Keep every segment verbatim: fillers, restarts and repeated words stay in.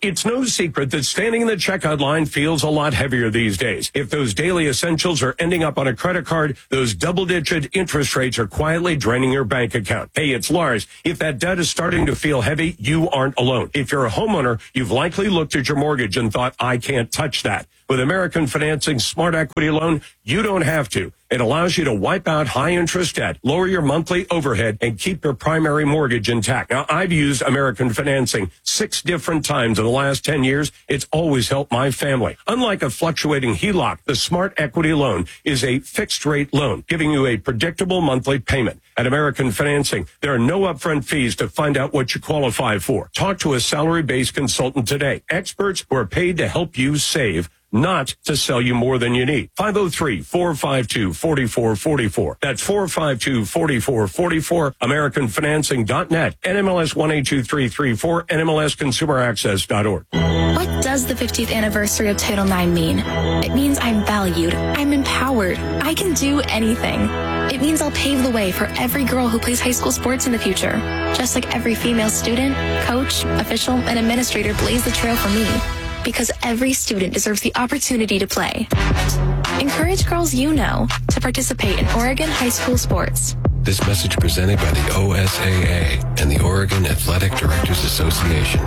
It's no secret that standing in the checkout line feels a lot heavier these days. If those daily essentials are ending up on a credit card, those double-digit interest rates are quietly draining your bank account. Hey, it's Lars. If that debt is starting to feel heavy, you aren't alone. If you're a homeowner, you've likely looked at your mortgage and thought, I can't touch that. With American Financing Smart Equity Loan, you don't have to. It allows you to wipe out high-interest debt, lower your monthly overhead, and keep your primary mortgage intact. Now, I've used American Financing six different times in the last ten years. It's always helped my family. Unlike a fluctuating H E L O C, the Smart Equity Loan is a fixed-rate loan, giving you a predictable monthly payment. At American Financing, there are no upfront fees to find out what you qualify for. Talk to a salary-based consultant today. Experts who are paid to help you save, not to sell you more than you need. five oh three, four five two, four four four four. That's four five two, four four four four. American Financing dot net. N M L S one eight two three three four. N M L S consumer access dot org. What does the fiftieth anniversary of Title nine mean? It means I'm valued. I'm empowered. I can do anything. It means I'll pave the way for every girl who plays high school sports in the future. Just like every female student, coach, official, and administrator blazed the trail for me. Because every student deserves the opportunity to play. Encourage girls you know to participate in Oregon high school sports. This message presented by the O S A A and the Oregon Athletic Directors Association.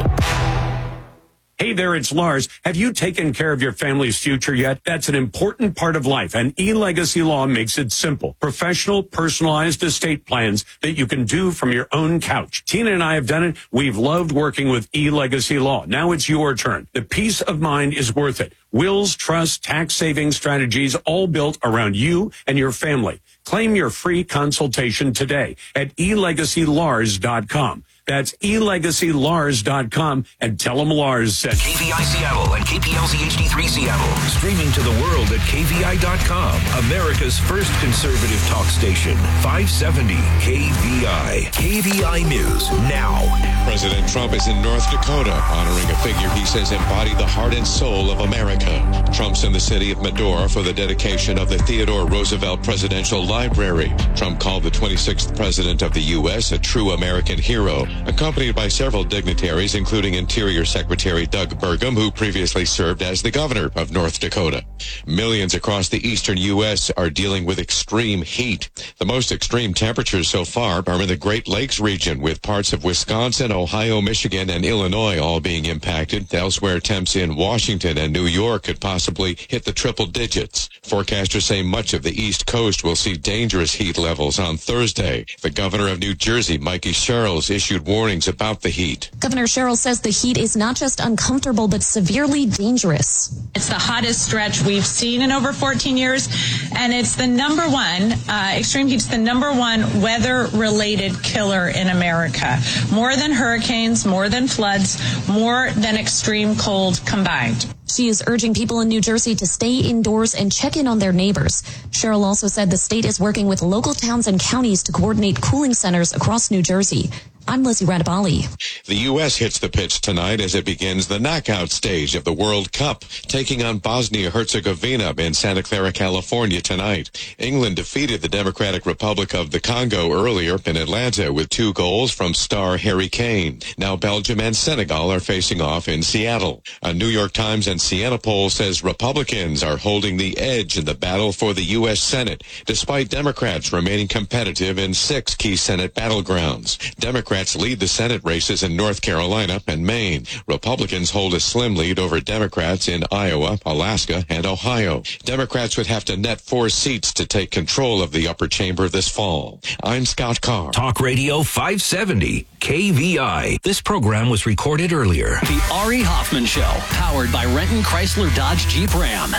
Hey there, it's Lars. Have you taken care of your family's future yet? That's an important part of life, and eLegacy Law makes it simple. Professional, personalized estate plans that you can do from your own couch. Tina and I have done it. We've loved working with eLegacy Law. Now it's your turn. The peace of mind is worth it. Wills, trusts, tax-saving strategies, all built around you and your family. Claim your free consultation today at e legacy lars dot com. That's e legacy lars dot com, and tell them Lars said. K V I Seattle and K P L Z H D three Seattle. Streaming to the world at K V I dot com. America's first conservative talk station. five seventy K V I. K V I News now. President Trump is in North Dakota, honoring a figure he says embodied the heart and soul of America. Trump's in the city of Medora for the dedication of the Theodore Roosevelt Presidential Library. Trump called the twenty-sixth president of the U S a true American hero, accompanied by several dignitaries, including Interior Secretary Doug Burgum, who previously served as the governor of North Dakota. Millions across the eastern U S are dealing with extreme heat. The most extreme temperatures so far are in the Great Lakes region, with parts of Wisconsin, Ohio, Michigan, and Illinois all being impacted. Elsewhere, temps in Washington and New York could possibly hit the triple digits. Forecasters say much of the East Coast will see dangerous heat levels on Thursday. The governor of New Jersey, Mikey Sherrills, issued warnings about the heat. Governor Sherrill says the heat is not just uncomfortable, but severely dangerous. It's the hottest stretch we've seen in over fourteen years, and it's the number one, uh, extreme heat's the number one weather-related killer in America. More than hurricanes, more than floods, more than extreme cold combined. She is urging people in New Jersey to stay indoors and check in on their neighbors. Sherrill also said the state is working with local towns and counties to coordinate cooling centers across New Jersey. I'm Lizzie Radabali. The U S hits the pitch tonight as it begins the knockout stage of the World Cup, taking on Bosnia-Herzegovina in Santa Clara, California tonight. England defeated the Democratic Republic of the Congo earlier in Atlanta with two goals from star Harry Kane. Now Belgium and Senegal are facing off in Seattle. A New York Times and Siena poll says Republicans are holding the edge in the battle for the U S Senate, despite Democrats remaining competitive in six key Senate battlegrounds. Democrats lead the Senate races in North Carolina and Maine. Republicans hold a slim lead over Democrats in Iowa, Alaska, and Ohio. Democrats would have to net four seats to take control of the upper chamber this fall. I'm Scott Carr. Talk Radio five seventy K V I. This program was recorded earlier. The Ari Hoffman Show, powered by Renton Chrysler Dodge Jeep Ram.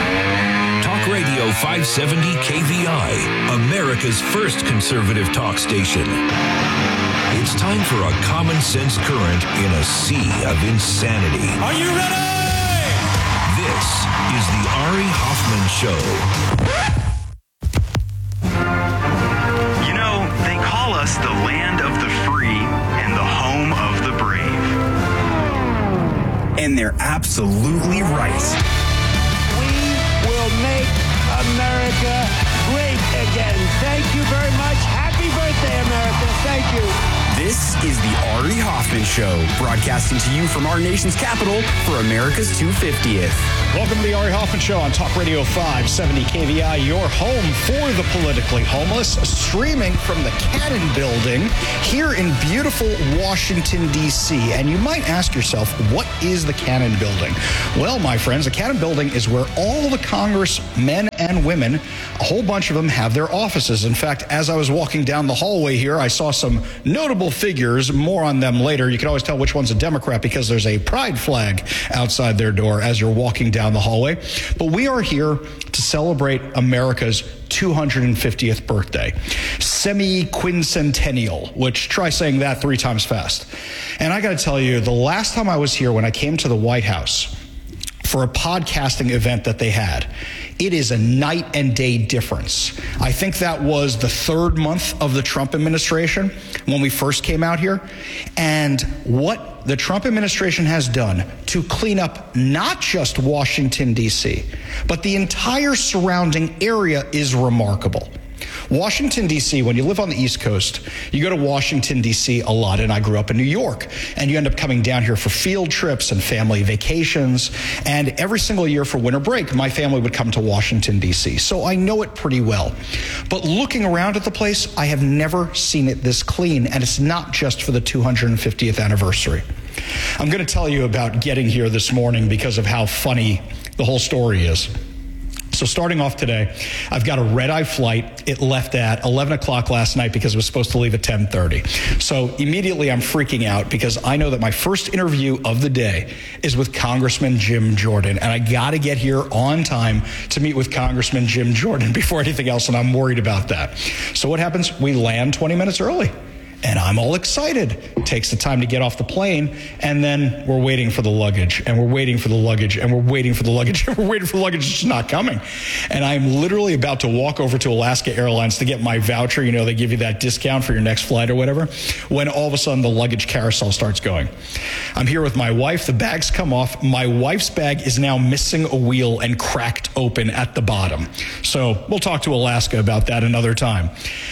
Talk Radio five seventy K V I, America's first conservative talk station. It's time for a common sense current in a sea of insanity. Are you ready? This is the Ari Hoffman Show. You know, they call us the land of the free and the home of the brave. And they're absolutely right. We will make America great again. Thank you very much. Happy birthday, America. Thank you. This is the Ari Hoffman Show, broadcasting to you from our nation's capital for America's two hundred fiftieth. Welcome to the Ari Hoffman Show on Talk Radio five seventy K V I, your home for the politically homeless, streaming from the Cannon Building here in beautiful Washington, D C. And you might ask yourself, what is the Cannon Building? Well, my friends, the Cannon Building is where all the congressmen and women, a whole bunch of them, have their offices. In fact, as I was walking down the hallway here, I saw some notable figures. More on them later. You can always tell which one's a Democrat because there's a pride flag outside their door as you're walking down the hallway. But we are here to celebrate America's two hundred fiftieth birthday, semi-quincentennial, which try saying that three times fast. And I got to tell you, the last time I was here, when I came to the White House for a podcasting event that they had, it is a night and day difference. I think that was the third month of the Trump administration when we first came out here. And what the Trump administration has done to clean up not just Washington, D C, but the entire surrounding area is remarkable. Washington, D C, when you live on the East Coast, you go to Washington, D C a lot, and I grew up in New York, and you end up coming down here for field trips and family vacations, and every single year for winter break, my family would come to Washington, D C, so I know it pretty well. But looking around at the place, I have never seen it this clean, and it's not just for the two hundred fiftieth anniversary. I'm going to tell you about getting here this morning because of how funny the whole story is. So starting off today, I've got a red-eye flight. It left at eleven o'clock last night because it was supposed to leave at ten thirty. So immediately I'm freaking out because I know that my first interview of the day is with Congressman Jim Jordan. And I got to get here on time to meet with Congressman Jim Jordan before anything else, and I'm worried about that. So what happens? We land twenty minutes early. And I'm all excited. It takes the time to get off the plane, and then we're waiting for the luggage, and we're waiting for the luggage, and we're waiting for the luggage, and we're waiting for the luggage. It's just not coming. And I'm literally about to walk over to Alaska Airlines to get my voucher. You know, they give you that discount for your next flight or whatever, when all of a sudden the luggage carousel starts going. I'm here with my wife. The bags come off. My wife's bag is now missing a wheel and cracked open at the bottom. So we'll talk to Alaska about that another time.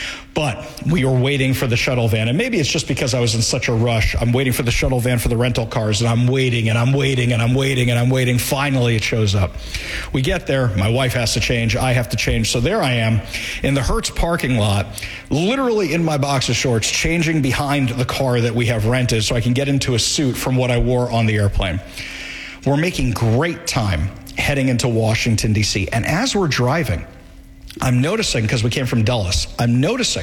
But we were waiting for the shuttle van, and maybe it's just because I was in such a rush. I'm waiting for the shuttle van for the rental cars, and I'm waiting, and I'm waiting, and I'm waiting, and I'm waiting. Finally, it shows up. We get there. My wife has to change. I have to change. So there I am in the Hertz parking lot, literally in my boxer shorts, changing behind the car that we have rented so I can get into a suit from what I wore on the airplane. We're making great time heading into Washington, D C, and as we're driving, I'm noticing, because we came from Dulles, I'm noticing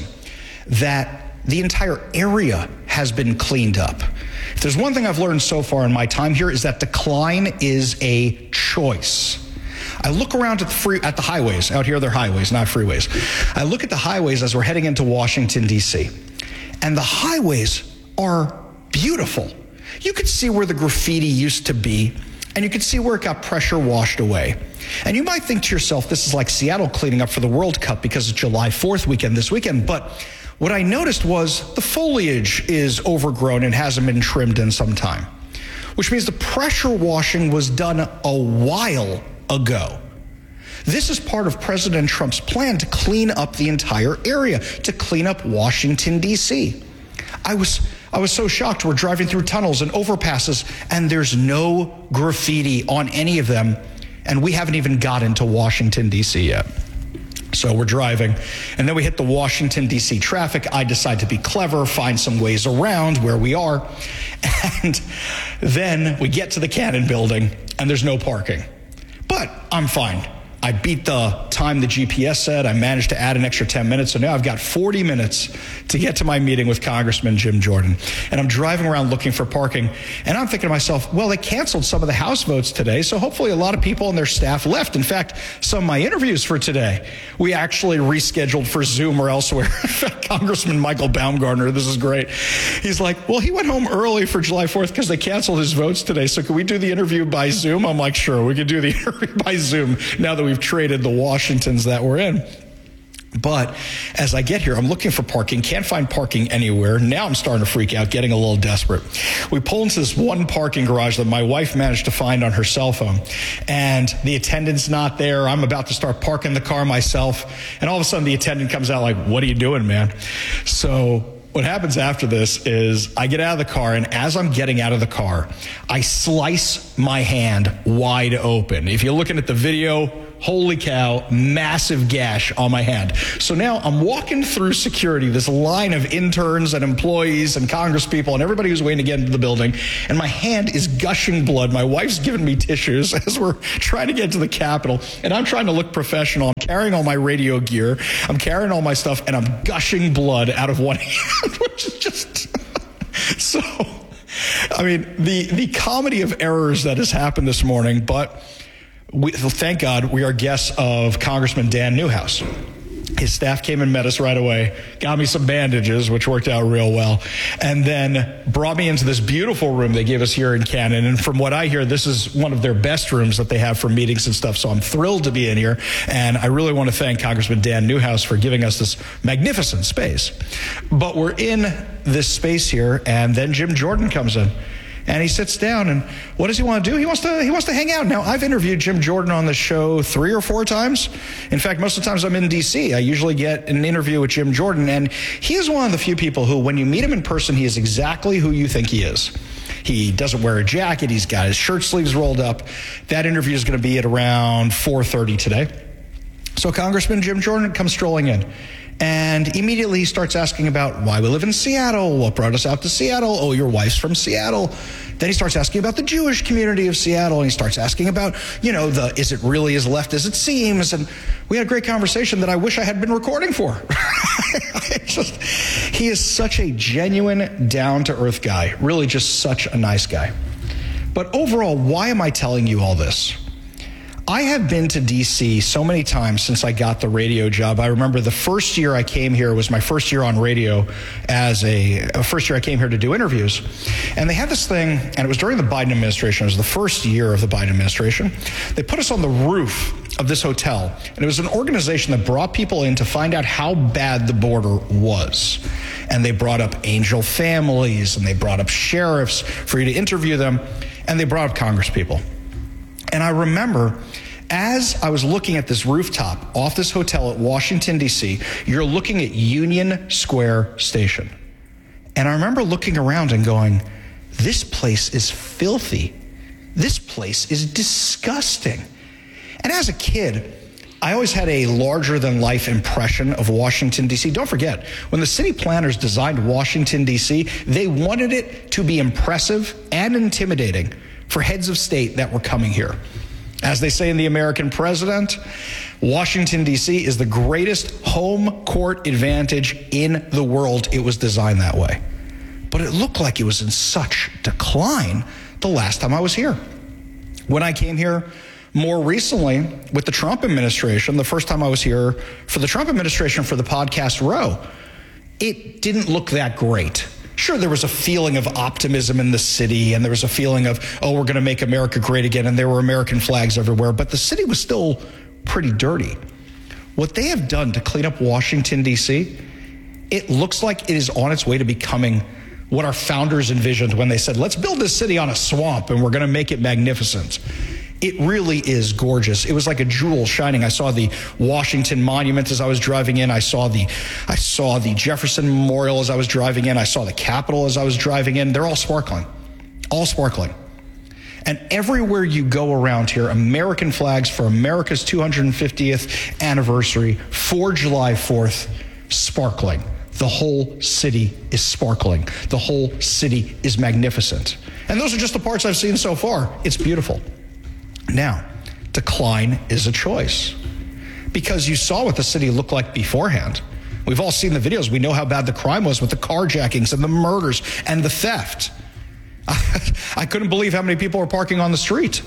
that the entire area has been cleaned up. If there's one thing I've learned so far in my time here is that decline is a choice. I look around at the free, at the highways. Out here, they're highways, not freeways. I look at the highways as we're heading into Washington, D C, and the highways are beautiful. You could see where the graffiti used to be, and you could see where it got pressure washed away. And you might think to yourself, this is like Seattle cleaning up for the World Cup because it's July fourth weekend this weekend. But what I noticed was the foliage is overgrown and hasn't been trimmed in some time, which means the pressure washing was done a while ago. This is part of President Trump's plan to clean up the entire area, to clean up Washington, D C. I was I was so shocked. We're driving through tunnels and overpasses, and there's no graffiti on any of them. And we haven't even gotten to Washington, D C yet. So we're driving, and then we hit the Washington, D C traffic. I decide to be clever, find some ways around where we are. And then we get to the Cannon Building, and there's no parking. But I'm fine. I beat the time the G P S said. I managed to add an extra ten minutes. So now I've got forty minutes to get to my meeting with Congressman Jim Jordan. And I'm driving around looking for parking. And I'm thinking to myself, well, they canceled some of the House votes today. So hopefully a lot of people and their staff left. In fact, some of my interviews for today, we actually rescheduled for Zoom or elsewhere. Congressman Michael Baumgartner, this is great. He's like, well, he went home early for July fourth because they canceled his votes today. So can we do the interview by Zoom? I'm like, sure, we could do the interview by Zoom now that we've traded the Washingtons that we're in. But as I get here, I'm looking for parking, can't find parking anywhere. Now I'm starting to freak out, getting a little desperate. We pull into this one parking garage that my wife managed to find on her cell phone, and the attendant's not there. I'm about to start parking the car myself, and all of a sudden the attendant comes out like, what are you doing, man? So what happens after this is I get out of the car, and as I'm getting out of the car, I slice my hand wide open. If you're looking at the video, holy cow, massive gash on my hand. So now I'm walking through security, this line of interns and employees and congresspeople and everybody who's waiting to get into the building, and my hand is gushing blood. My wife's giving me tissues as we're trying to get to the Capitol, and I'm trying to look professional. I'm carrying all my radio gear, I'm carrying all my stuff, and I'm gushing blood out of one hand, which is just so, I mean, the, the comedy of errors that has happened this morning, but We, thank God we are guests of Congressman Dan Newhouse. His staff came and met us right away, got me some bandages, which worked out real well, and then brought me into this beautiful room they gave us here in Cannon. And from what I hear, this is one of their best rooms that they have for meetings and stuff. So I'm thrilled to be in here. And I really want to thank Congressman Dan Newhouse for giving us this magnificent space. But we're in this space here, and then Jim Jordan comes in. And he sits down, and what does he want to do? He wants to he wants to hang out. Now, I've interviewed Jim Jordan on the show three or four times. In fact, most of the times I'm in D C, I usually get an interview with Jim Jordan, and he is one of the few people who, when you meet him in person, he is exactly who you think he is. He doesn't wear a jacket. He's got his shirt sleeves rolled up. That interview is going to be at around four thirty today. So Congressman Jim Jordan comes strolling in. And immediately he starts asking about why we live in Seattle, what brought us out to Seattle, oh, your wife's from Seattle. Then he starts asking about the Jewish community of Seattle, and he starts asking about, you know, the is it really as left as it seems? And we had a great conversation that I wish I had been recording for. just, he is such a genuine, down-to-earth guy, really just such a nice guy. But overall, why am I telling you all this? I have been to D C so many times since I got the radio job. I remember the first year I came here was my first year on radio as a, a first year I came here to do interviews. And they had this thing, and it was during the Biden administration. It was the first year of the Biden administration. They put us on the roof of this hotel, and it was an organization that brought people in to find out how bad the border was. And they brought up angel families, and they brought up sheriffs for you to interview them, and they brought up congresspeople. And I remember, as I was looking at this rooftop off this hotel at Washington, D C, you're looking at Union Square Station. And I remember looking around and going, this place is filthy. This place is disgusting. And as a kid, I always had a larger-than-life impression of Washington, D C. Don't forget, when the city planners designed Washington, D C, they wanted it to be impressive and intimidating for heads of state that were coming here. As they say in The American President, Washington, D C is the greatest home court advantage in the world. It was designed that way. But it looked like it was in such decline the last time I was here. When I came here more recently with the Trump administration, the first time I was here for the Trump administration for the podcast Row, it didn't look that great. Sure, there was a feeling of optimism in the city, and there was a feeling of, oh, we're going to make America great again, and there were American flags everywhere, but the city was still pretty dirty. What they have done to clean up Washington, D C, it looks like it is on its way to becoming what our founders envisioned when they said, let's build this city on a swamp, and we're going to make it magnificent. It really is gorgeous. It was like a jewel shining. I saw the Washington Monument as I was driving in. I saw the I saw the Jefferson Memorial as I was driving in. I saw the Capitol as I was driving in. They're all sparkling, all sparkling. And everywhere you go around here, American flags for America's two hundred fiftieth anniversary for July fourth, sparkling. The whole city is sparkling. The whole city is magnificent. And those are just the parts I've seen so far. It's beautiful. Now, decline is a choice, because you saw what the city looked like beforehand. We've all seen the videos. We know how bad the crime was with the carjackings and the murders and the theft. I, I couldn't believe how many people were parking on the street.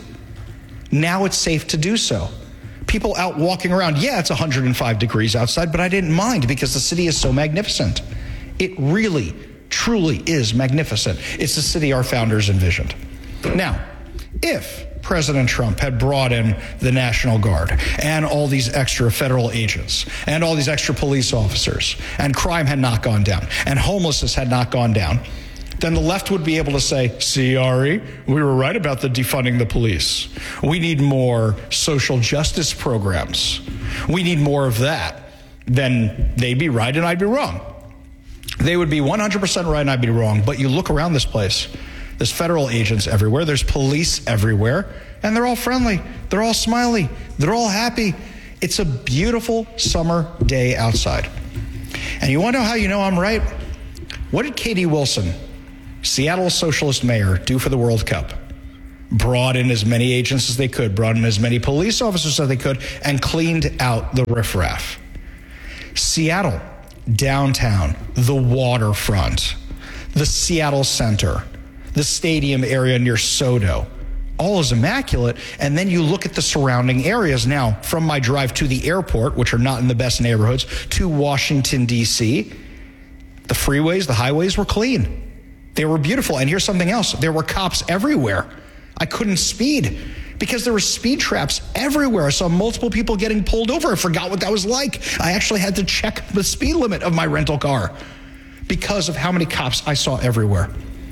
Now it's safe to do so. People out walking around. Yeah, it's one hundred five degrees outside, but I didn't mind because the city is so magnificent. It really, truly is magnificent. It's the city our founders envisioned. Now, if President Trump had brought in the National Guard and all these extra federal agents and all these extra police officers, and crime had not gone down and homelessness had not gone down, then the left would be able to say, see, Ari, we were right about the defunding the police. We need more social justice programs. We need more of that. Then they'd be right and I'd be wrong. they would be one hundred percent right and I'd be wrong. But you look around this place, there's federal agents everywhere, there's police everywhere, and they're all friendly, they're all smiley, they're all happy. It's a beautiful summer day outside. And you want to know how you know I'm right? What did Katie Wilson, Seattle's socialist mayor, do for the World Cup? Brought in as many agents as they could, brought in as many police officers as they could, and cleaned out the riffraff. Seattle, downtown, the waterfront, the Seattle Center, the stadium area near SoDo, all is immaculate. And then you look at the surrounding areas now, from my drive to the airport, which are not in the best neighborhoods, to Washington, D C, the freeways, the highways were clean. They were beautiful. And here's something else. There were cops everywhere. I couldn't speed because there were speed traps everywhere. I saw multiple people getting pulled over. I forgot what that was like. I actually had to check the speed limit of my rental car because of how many cops I saw everywhere.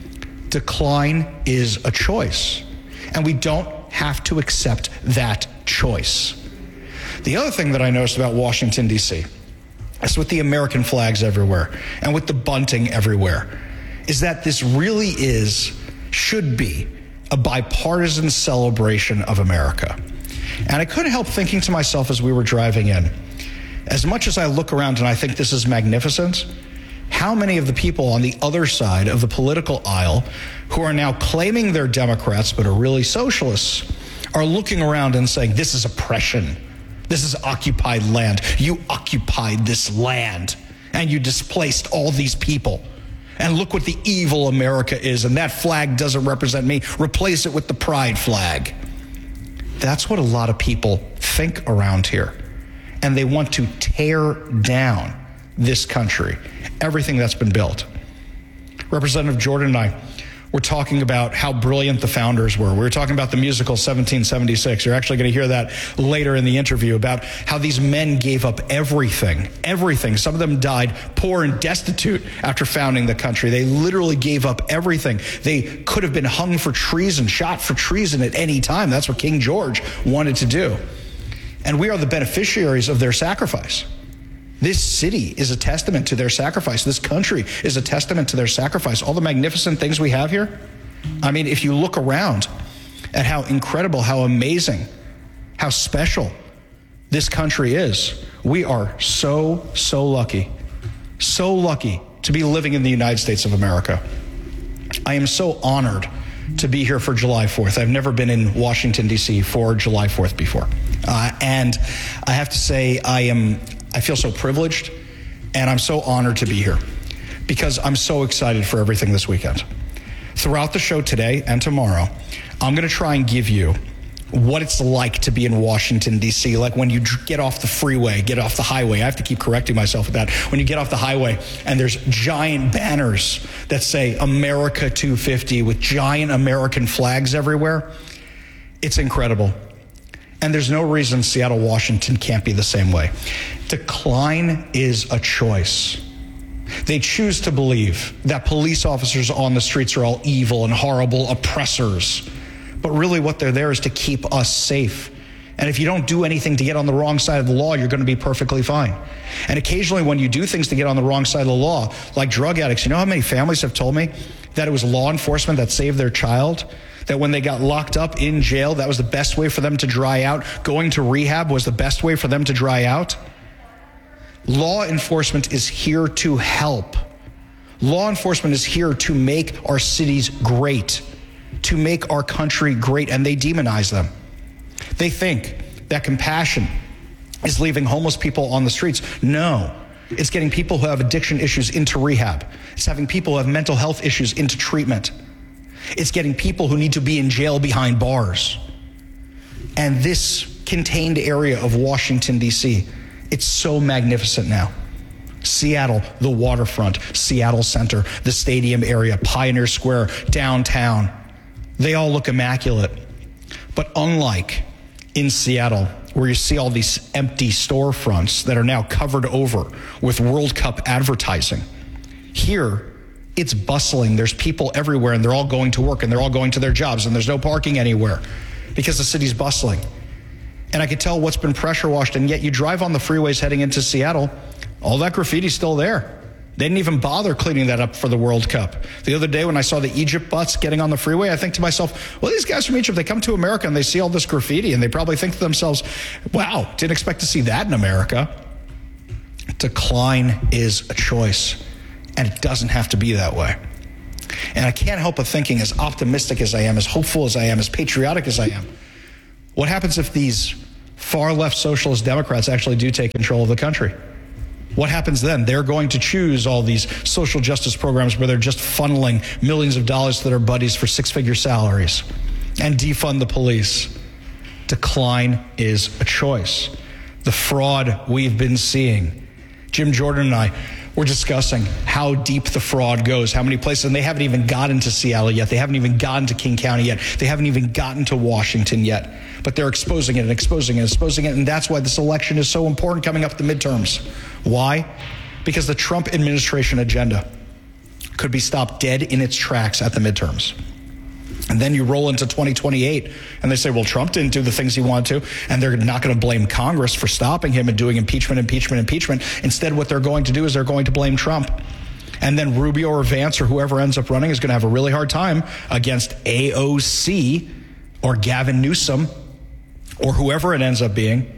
Decline is a choice, and we don't have to accept that choice. The other thing that I noticed about Washington, D C, is with the American flags everywhere and with the bunting everywhere, is that this really is, should be, a bipartisan celebration of America. And I couldn't help thinking to myself as we were driving in, as much as I look around and I think this is magnificent, how many of the people on the other side of the political aisle who are now claiming they're Democrats but are really socialists are looking around and saying, this is oppression. This is occupied land. You occupied this land and you displaced all these people. And look what the evil America is, and that flag doesn't represent me. Replace it with the pride flag. That's what a lot of people think around here. And they want to tear down this country, everything that's been built. Representative Jordan and I were talking about how brilliant the founders were. We were talking about the musical seventeen seventy-six. You're actually going to hear that later in the interview, about how these men gave up everything, everything. Some of them died poor and destitute after founding the country. They literally gave up everything. They could have been hung for treason, shot for treason at any time. That's what King George wanted to do. And we are the beneficiaries of their sacrifice. This city is a testament to their sacrifice. This country is a testament to their sacrifice. All the magnificent things we have here. I mean, if you look around at how incredible, how amazing, how special this country is, we are so, so lucky, so lucky to be living in the United States of America. I am so honored to be here for July fourth. I've never been in Washington, D C for July fourth before. Uh, and I have to say, I am... I feel so privileged, and I'm so honored to be here because I'm so excited for everything this weekend. Throughout the show today and tomorrow, I'm going to try and give you what it's like to be in Washington, D C, like when you get off the freeway, get off the highway. I have to keep correcting myself with that. When you get off the highway and there's giant banners that say America two fifty with giant American flags everywhere, it's incredible. And there's no reason Seattle, Washington can't be the same way. Decline is a choice. They choose to believe that police officers on the streets are all evil and horrible oppressors. But really what they're there is to keep us safe. And if you don't do anything to get on the wrong side of the law, you're going to be perfectly fine. And occasionally when you do things to get on the wrong side of the law, like drug addicts, you know how many families have told me that it was law enforcement that saved their child? That when they got locked up in jail, that was the best way for them to dry out. Going to rehab was the best way for them to dry out. Law enforcement is here to help. Law enforcement is here to make our cities great, to make our country great, and they demonize them. They think that compassion is leaving homeless people on the streets. No, it's getting people who have addiction issues into rehab. It's having people who have mental health issues into treatment. It's getting people who need to be in jail behind bars. And this contained area of Washington, D C, it's so magnificent now. Seattle, the waterfront, Seattle Center, the stadium area, Pioneer Square, downtown, they all look immaculate. But unlike in Seattle, where you see all these empty storefronts that are now covered over with World Cup advertising, here, it's bustling. There's people everywhere, and they're all going to work, and they're all going to their jobs, and there's no parking anywhere because the city's bustling. And I could tell what's been pressure washed, and yet you drive on the freeways heading into Seattle, all that graffiti's still there. They didn't even bother cleaning that up for the World Cup. The other day when I saw the Egypt butts getting on the freeway, I think to myself, well, these guys from Egypt, they come to America and they see all this graffiti and they probably think to themselves, wow, didn't expect to see that in America. Decline is a choice, and it doesn't have to be that way. And I can't help but thinking, as optimistic as I am, as hopeful as I am, as patriotic as I am, what happens if these far-left socialist Democrats actually do take control of the country? What happens then? They're going to choose all these social justice programs where they're just funneling millions of dollars to their buddies for six-figure salaries and defund the police. Decline is a choice. The fraud we've been seeing. Jim Jordan and I were discussing how deep the fraud goes, how many places, and they haven't even gotten to Seattle yet. They haven't even gotten to King County yet. They haven't even gotten to Washington yet. But they're exposing it and exposing it and exposing it, and that's why this election is so important coming up the midterms. Why? Because the Trump administration agenda could be stopped dead in its tracks at the midterms. And then you roll into twenty twenty-eight, and they say, well, Trump didn't do the things he wanted to, and they're not going to blame Congress for stopping him and doing impeachment, impeachment, impeachment. Instead, what they're going to do is they're going to blame Trump. And then Rubio or Vance or whoever ends up running is going to have a really hard time against A O C or Gavin Newsom or whoever it ends up being.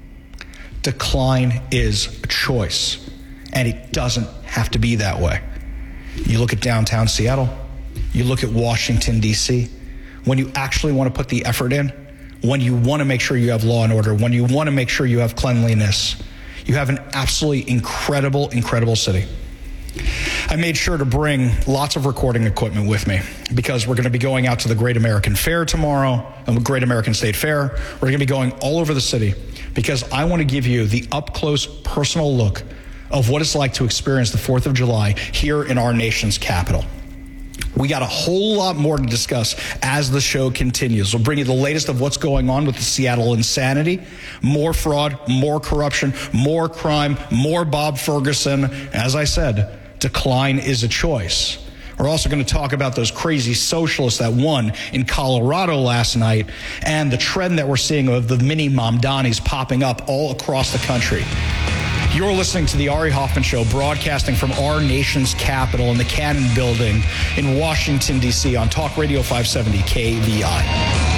Decline is a choice, and it doesn't have to be that way. You look at downtown Seattle. You look at Washington, D C When you actually want to put the effort in, when you want to make sure you have law and order, when you want to make sure you have cleanliness, you have an absolutely incredible, incredible city. I made sure to bring lots of recording equipment with me because we're going to be going out to the Great American Fair tomorrow, and the Great American State Fair. We're going to be going all over the city because I want to give you the up-close, personal look of what it's like to experience the fourth of July here in our nation's capital. We got a whole lot more to discuss as the show continues. We'll bring you the latest of what's going on with the Seattle insanity, more fraud, more corruption, more crime, more Bob Ferguson. As I said, decline is a choice. We're also going to talk about those crazy socialists that won in Colorado last night and the trend that we're seeing of the mini Mamdanis popping up all across the country. You're listening to the Ari Hoffman Show, broadcasting from our nation's capital in the Cannon Building in Washington, D C on Talk Radio five seventy K V I.